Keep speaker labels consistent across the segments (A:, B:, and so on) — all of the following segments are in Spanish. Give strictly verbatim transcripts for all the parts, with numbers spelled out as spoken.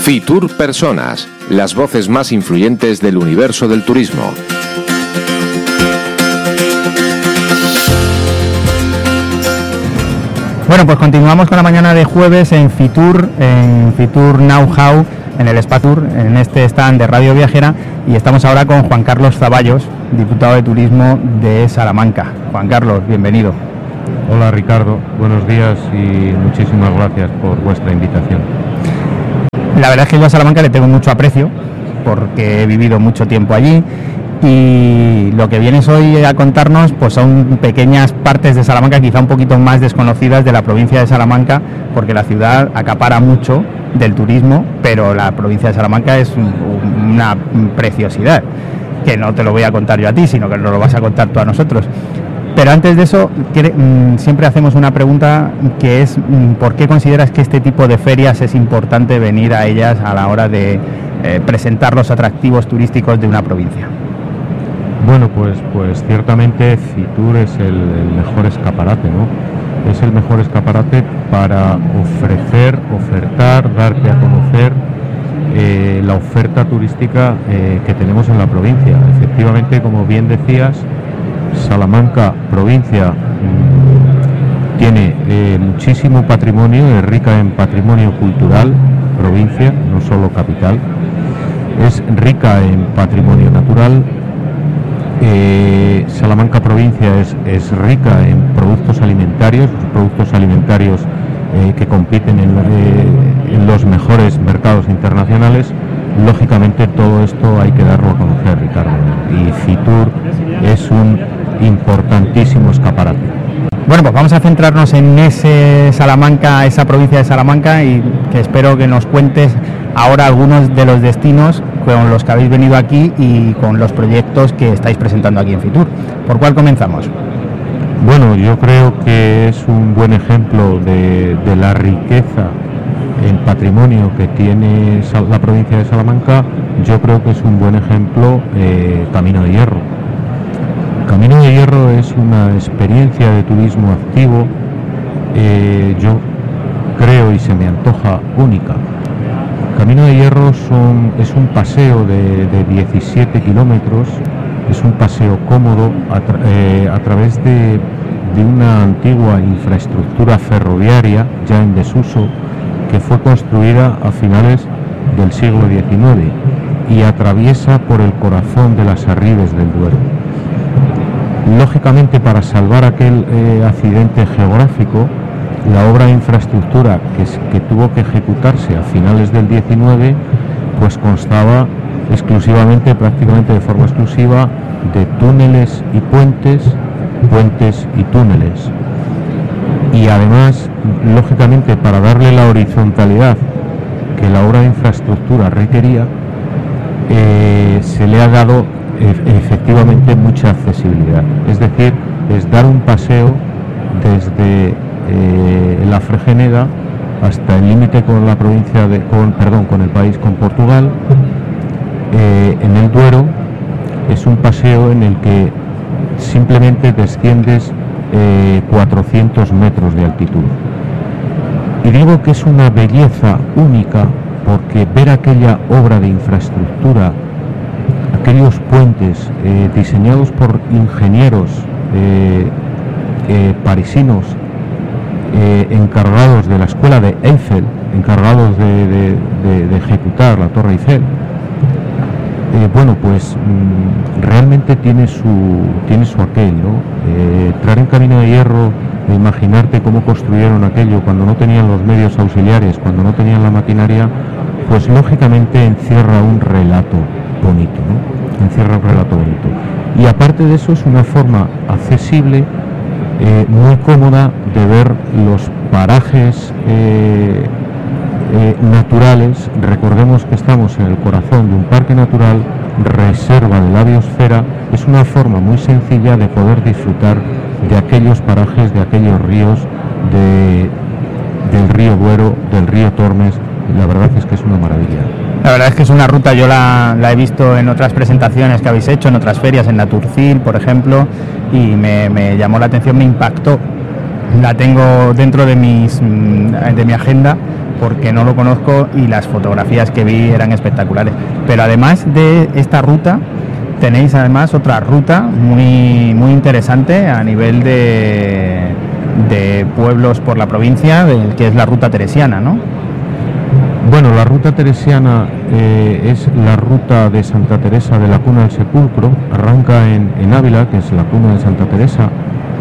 A: Fitur Personas, las voces más influyentes del universo del turismo.
B: Bueno, pues continuamos con la mañana de jueves en Fitur, en Fitur Know-How, en el Spatur, en este stand de Radio Viajera, y estamos ahora con Juan Carlos Zaballos, diputado de Turismo de Salamanca. Juan Carlos, bienvenido.
C: Hola Ricardo, buenos días y muchísimas gracias por vuestra invitación.
B: La verdad es que yo a Salamanca le tengo mucho aprecio, porque he vivido mucho tiempo allí, y lo que vienes hoy a contarnos pues son pequeñas partes de Salamanca, quizá un poquito más desconocidas de la provincia de Salamanca, porque la ciudad acapara mucho del turismo, pero la provincia de Salamanca es un, una preciosidad, que no te lo voy a contar yo a ti, sino que nos lo vas a contar tú a nosotros. Pero antes de eso, quiere, mmm, siempre hacemos una pregunta que es mmm, ¿por qué consideras que este tipo de ferias es importante venir a ellas a la hora de eh, presentar los atractivos turísticos de una provincia?
C: Bueno, pues, pues ciertamente Fitur es el, el mejor escaparate, ¿no? Es el mejor escaparate para ofrecer, ofertar, darte a conocer eh, la oferta turística eh, que tenemos en la provincia. Efectivamente, como bien decías, Salamanca, provincia, mmm, tiene eh, muchísimo patrimonio, es rica en patrimonio cultural, provincia, no solo capital, es rica en patrimonio natural. Eh, Salamanca provincia es, es rica en productos alimentarios, productos alimentarios eh, que compiten en, eh, en los mejores mercados internacionales. Lógicamente todo esto hay que darlo a conocer, Ricardo, y Fitur es un importantísimo escaparate.
B: Bueno, pues vamos a centrarnos en ese Salamanca, esa provincia de Salamanca, y que espero que nos cuentes ahora algunos de los destinos con los que habéis venido aquí y con los proyectos que estáis presentando aquí en Fitur. ¿Por cuál comenzamos?
C: Bueno, yo creo que es un buen ejemplo de, de la riqueza en patrimonio que tiene la provincia de Salamanca. Yo creo que es un buen ejemplo eh, Camino de Hierro. Camino de Hierro es una experiencia de turismo activo, eh, yo creo y se me antoja única. Camino de Hierro son, es un paseo de, de diecisiete kilómetros, es un paseo cómodo a, tra, eh, a través de, de una antigua infraestructura ferroviaria ya en desuso, que fue construida a finales del siglo diecinueve y atraviesa por el corazón de las Arribes del Duero. Lógicamente, para salvar aquel eh, accidente geográfico, la obra de infraestructura que, que tuvo que ejecutarse a finales del diecinueve, pues constaba exclusivamente, prácticamente de forma exclusiva, de túneles y puentes, puentes y túneles. Y además, lógicamente, para darle la horizontalidad que la obra de infraestructura requería, eh, se le ha dado e- efectivamente mucha accesibilidad. Es decir, es dar un paseo desde eh, la Fregeneda hasta el límite con la provincia de, con, perdón, con el país, con Portugal, eh, en el Duero. Es un paseo en el que simplemente desciendes eh, cuatrocientos metros de altitud. Y digo que es una belleza única porque ver aquella obra de infraestructura, aquellos puentes eh, diseñados por ingenieros eh, eh, parisinos, eh, encargados de la escuela de Eiffel, encargados de, de, de, de ejecutar la Torre Eiffel, eh, bueno, pues mmm, realmente tiene su, tiene su aquel, ¿no? Eh, entrar en Camino de Hierro, e imaginarte cómo construyeron aquello cuando no tenían los medios auxiliares, cuando no tenían la maquinaria, pues lógicamente encierra un relato bonito, ¿no? Encierra un relato bonito. Y aparte de eso, es una forma accesible, eh, muy cómoda de ver los parajes eh, eh, naturales. Recordemos que estamos en el corazón de un parque natural, reserva de la biosfera. Es una forma muy sencilla de poder disfrutar de aquellos parajes, de aquellos ríos, de, del río Duero, del río Tormes. La verdad es que es una maravilla.
B: La verdad es que es una ruta, yo la, la he visto en otras presentaciones que habéis hecho, en otras ferias, en Naturcil, por ejemplo, y me, me llamó la atención, me impactó la tengo dentro de mis de mi agenda porque no lo conozco y las fotografías que vi eran espectaculares. Pero además de esta ruta, tenéis además otra ruta muy muy interesante a nivel de, de pueblos por la provincia, de, que es la ruta teresiana, ¿no?
C: Bueno, la ruta teresiana eh, es la ruta de Santa Teresa de la Cuna del Sepulcro, arranca en, en Ávila, que es la cuna de Santa Teresa,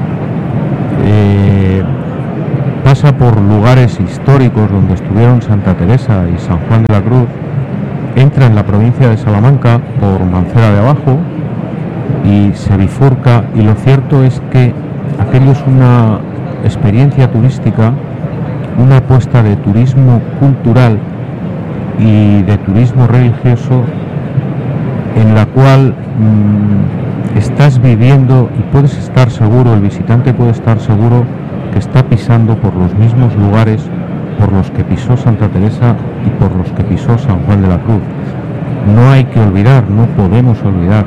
C: eh, pasa por lugares históricos donde estuvieron Santa Teresa y San Juan de la Cruz, entra en la provincia de Salamanca por Mancera de Abajo y se bifurca, y lo cierto es que aquello es una experiencia turística, una apuesta de turismo cultural y de turismo religioso en la cual mmm, estás viviendo y puedes estar seguro, el visitante puede estar seguro que está pisando por los mismos lugares por los que pisó Santa Teresa y por los que pisó San Juan de la Cruz. No hay que olvidar, no podemos olvidar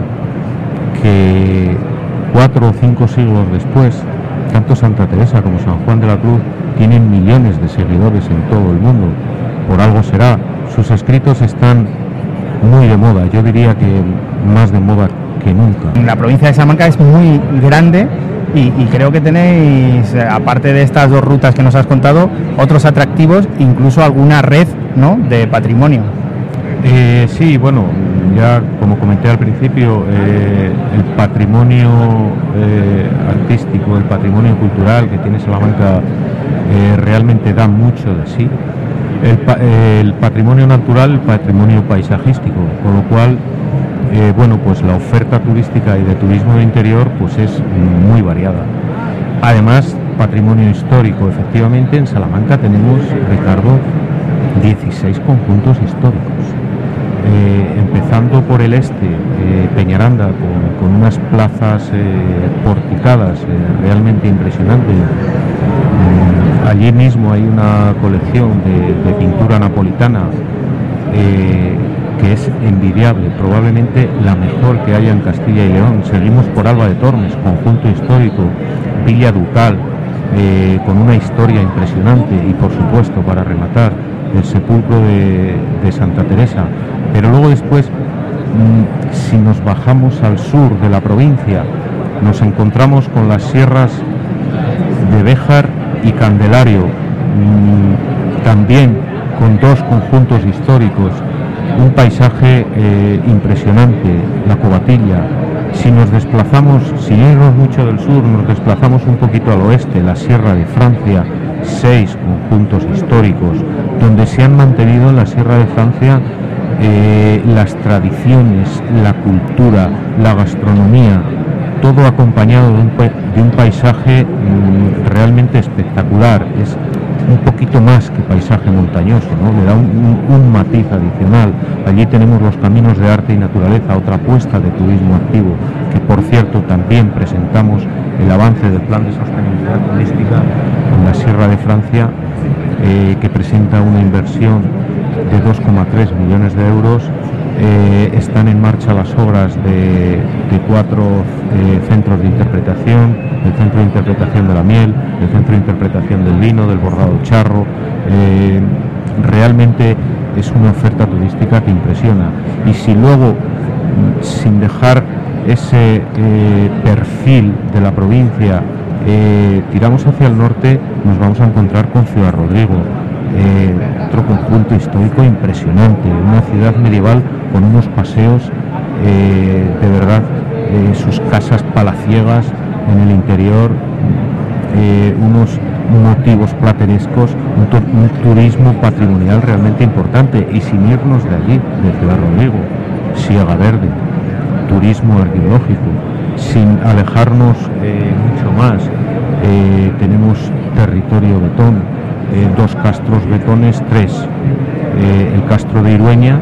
C: que cuatro o cinco siglos después, tanto Santa Teresa como San Juan de la Cruz tienen millones de seguidores en todo el mundo. Por algo será. Sus escritos están muy de moda, yo diría que más de moda que nunca.
B: La provincia de Salamanca es muy grande y, y creo que tenéis, aparte de estas dos rutas que nos has contado, otros atractivos, incluso alguna red, ¿no?, de patrimonio.
C: Eh, sí, bueno, ya como comenté al principio, eh, el patrimonio eh, artístico, el patrimonio cultural que tiene Salamanca eh, realmente da mucho de sí. El, pa el patrimonio natural, el patrimonio paisajístico, con lo cual, eh, bueno, pues la oferta turística y de turismo de interior pues es muy variada. Además, patrimonio histórico, efectivamente, en Salamanca tenemos, Ricardo, dieciséis conjuntos históricos. Eh, empezando por el este, eh, Peñaranda, con, con unas plazas eh, porticadas eh, realmente impresionantes. Eh, allí mismo hay una colección de, de pintura napolitana eh, que es envidiable, probablemente la mejor que haya en Castilla y León. Seguimos por Alba de Tormes, conjunto histórico, Villa Ducal, eh, con una historia impresionante, y por supuesto, para rematar, el sepulcro de, de Santa Teresa. Pero luego después, mmm, si nos bajamos al sur de la provincia, nos encontramos con las sierras de Béjar y Candelario, mmm, también con dos conjuntos históricos, un paisaje eh, impresionante, la Covatilla. Si nos desplazamos, sin irnos mucho del sur, nos desplazamos un poquito al oeste, la Sierra de Francia, seis conjuntos históricos, donde se han mantenido en la Sierra de Francia eh, las tradiciones, la cultura, la gastronomía, todo acompañado de un, de un paisaje mmm, realmente espectacular. Es un poquito más que paisaje montañoso, ¿no? Le da un, un, un matiz adicional. Allí tenemos los caminos de arte y naturaleza, otra apuesta de turismo activo, que por cierto también presentamos el avance del plan de sostenibilidad turística en la Sierra de Francia, eh, que presenta una inversión de dos coma tres millones de euros. Eh, están en marcha las obras de, de cuatro eh, centros de interpretación, el Centro de Interpretación de la Miel, el Centro de Interpretación del Vino, del Bordado Charro. Eh, realmente es una oferta turística que impresiona. Y si luego, sin dejar ese eh, perfil de la provincia, eh, tiramos hacia el norte, nos vamos a encontrar con Ciudad Rodrigo, eh, otro conjunto histórico impresionante, una ciudad medieval con unos paseos eh, de verdad, eh, sus casas palaciegas en el interior, eh, unos motivos platerescos, un, tu un turismo patrimonial realmente importante. Y sin irnos de allí, de Ciudad Rodrigo, Siega Verde, turismo arqueológico, sin alejarnos eh, mucho más, eh, tenemos territorio betón, eh, dos castros betones, tres, eh, el castro de Irueña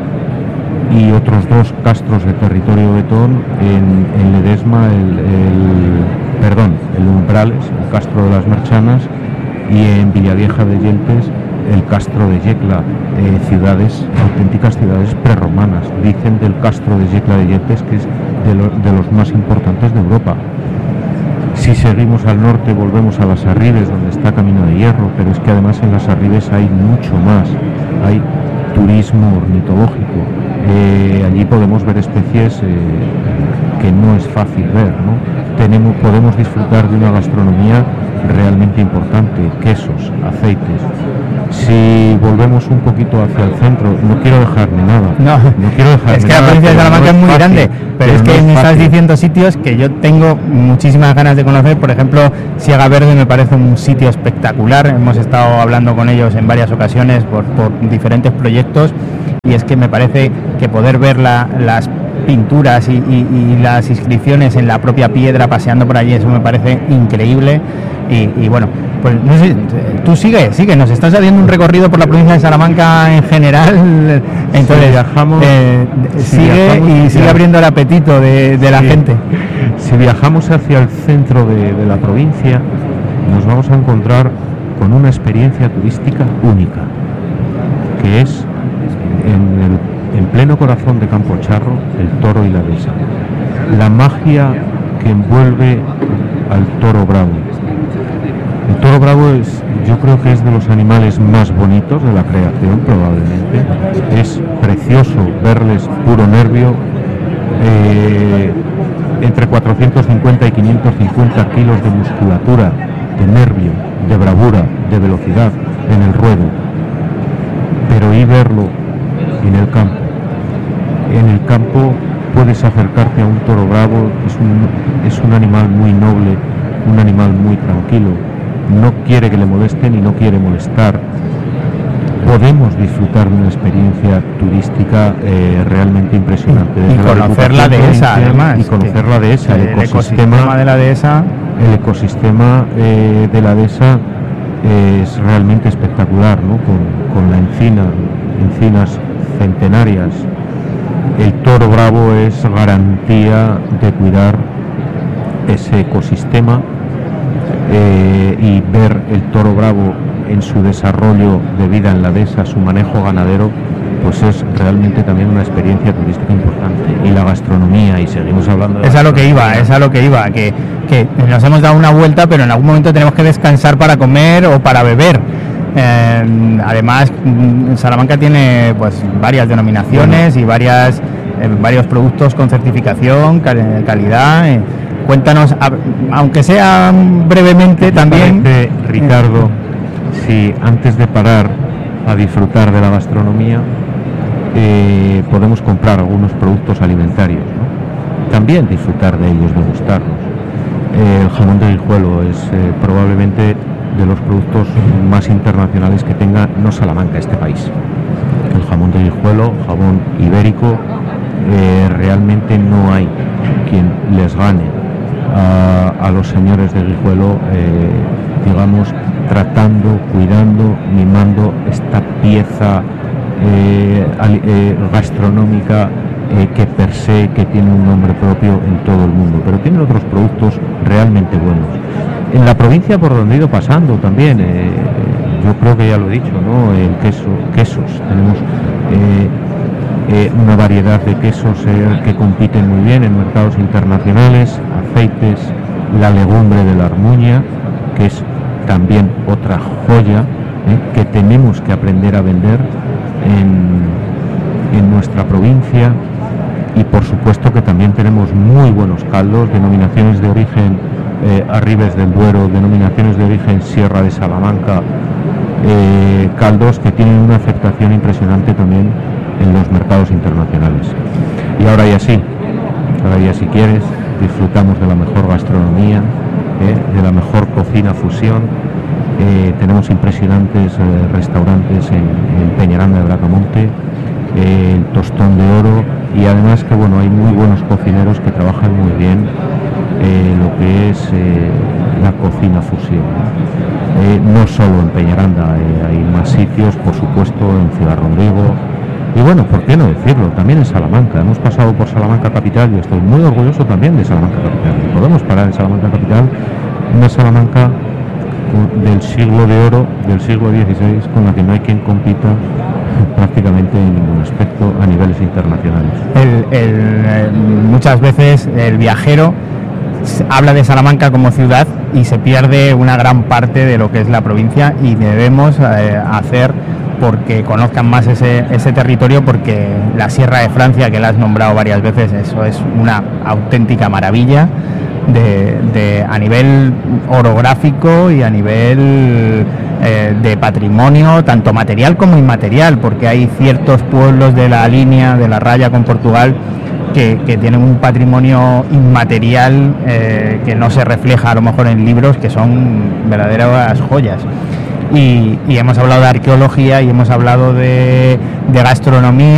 C: y otros dos castros de territorio betón en, en Ledesma, el, el, perdón, el Umbrales, el castro de las Merchanas, y en Villavieja de Yeltes el castro de Yecla, eh, ciudades, auténticas ciudades prerromanas. Dicen del castro de Yecla de Yeltes que es de, lo, de los más importantes de Europa. Si seguimos al norte volvemos a Las Arribes, donde está Camino de Hierro, pero es que además en Las Arribes hay mucho más, hay turismo ornitológico, eh, allí podemos ver especies eh, que no es fácil ver, ¿no? Tenemos, podemos disfrutar de una gastronomía realmente importante, quesos, aceites. Si volvemos un poquito hacia el centro, no quiero dejarme nada.
B: No,
C: no quiero dejarme
B: es que
C: nada,
B: la provincia de Salamanca
C: no
B: es muy
C: fácil,
B: grande, pero, pero es que
C: no
B: me
C: es
B: estás
C: fácil.
B: diciendo sitios que yo tengo muchísimas ganas de conocer. Por ejemplo, Siega Verde me parece un sitio espectacular. Hemos estado hablando con ellos en varias ocasiones por, por diferentes proyectos, y es que me parece que poder ver la, las pinturas y, y, y las inscripciones en la propia piedra paseando por allí, eso me parece increíble. Y, y bueno, pues no sé, tú sigue, sigue, nos estás haciendo un recorrido por la provincia de Salamanca en general, entonces
C: si viajamos,
B: eh,
C: si
B: sigue
C: viajamos
B: y
C: hacia,
B: sigue abriendo el apetito de, de la
C: sí,
B: gente.
C: Si viajamos hacia el centro de, de la provincia, nos vamos a encontrar con una experiencia turística única, que es en, el, en pleno corazón de Campo Charro, el toro y la dehesa, la magia que envuelve al toro bravo. El toro bravo es, yo creo que es de los animales más bonitos de la creación, probablemente. Es precioso verles puro nervio, eh, entre cuatrocientos cincuenta y quinientos cincuenta kilos de musculatura, de nervio, de bravura, de velocidad en el ruedo. Pero y verlo en el campo. En el campo puedes acercarte a un toro bravo, es un, es un animal muy noble, un animal muy tranquilo. No quiere que le molesten y no quiere molestar. Podemos disfrutar de una experiencia turística eh, realmente impresionante.
B: Y conocer la dehesa, además.
C: Y conocer la dehesa, el,
B: el
C: ecosistema,
B: ecosistema de la dehesa.
C: El ecosistema eh, de la dehesa eh, es realmente espectacular, ¿no? Con, con la encina, encinas centenarias. El toro bravo es garantía de cuidar ese ecosistema. Eh, y ver el toro bravo en su desarrollo de vida en la dehesa, su manejo ganadero, pues es realmente también una experiencia turística importante. Y la gastronomía, y seguimos hablando de
B: es a lo que iba, es a lo que iba, que, que nos hemos dado una vuelta, pero en algún momento tenemos que descansar para comer o para beber. Eh, además, Salamanca tiene pues varias denominaciones bueno. y varias eh, varios productos con certificación, cal- calidad. Eh, Cuéntanos, aunque sea brevemente también.
C: Parece, Ricardo, si antes de parar a disfrutar de la gastronomía, eh, podemos comprar algunos productos alimentarios, ¿no? También disfrutar de ellos, degustarlos. Eh, el jamón de Guijuelo es eh, probablemente de los productos más internacionales que tenga no Salamanca, este país. El jamón de Guijuelo, jamón ibérico, eh, realmente no hay quien les gane A, a los señores de Guijuelo, eh, digamos, tratando, cuidando, mimando esta pieza eh, eh, gastronómica eh, que per se, que tiene un nombre propio en todo el mundo, pero tienen otros productos realmente buenos. En la provincia por donde he ido pasando también, eh, yo creo que ya lo he dicho, ¿no? El queso, quesos, tenemos eh, eh, una variedad de quesos eh, que compiten muy bien en mercados internacionales, aceites, la legumbre de la Armuña, que es también otra joya eh, que tenemos que aprender a vender en, en nuestra provincia. Y por supuesto que también tenemos muy buenos caldos, denominaciones de origen eh, Arribes del Duero, denominaciones de origen Sierra de Salamanca, eh, caldos que tienen una aceptación impresionante también en los mercados internacionales. Y ahora ya sí, ahora ya si quieres, disfrutamos de la mejor gastronomía, eh, de la mejor cocina fusión. Eh, tenemos impresionantes eh, restaurantes en, en Peñaranda de Bracamonte, eh, el Tostón de Oro, y además que bueno, hay muy buenos cocineros que trabajan muy bien eh, lo que es eh, la cocina fusión. Eh, no solo en Peñaranda, eh, hay más sitios, por supuesto, en Ciudad Rodrigo. Y bueno, ¿por qué no decirlo? También en Salamanca. Hemos pasado por Salamanca Capital y estoy muy orgulloso también de Salamanca Capital. Y podemos parar en Salamanca Capital, una Salamanca del siglo de oro, del siglo dieciséis, con la que no hay quien compita prácticamente en ningún aspecto a niveles internacionales.
B: El, el, muchas veces el viajero habla de Salamanca como ciudad y se pierde una gran parte de lo que es la provincia, y debemos eh, hacer porque conozcan más ese, ese territorio, porque la Sierra de Francia, que la has nombrado varias veces, eso es una auténtica maravilla de, de, a nivel orográfico y a nivel eh, de patrimonio, tanto material como inmaterial, porque hay ciertos pueblos de la línea, de la raya con Portugal, que, que tienen un patrimonio inmaterial eh, que no se refleja a lo mejor en libros, que son verdaderas joyas. Y, y hemos hablado de arqueología y hemos hablado de, de gastronomía.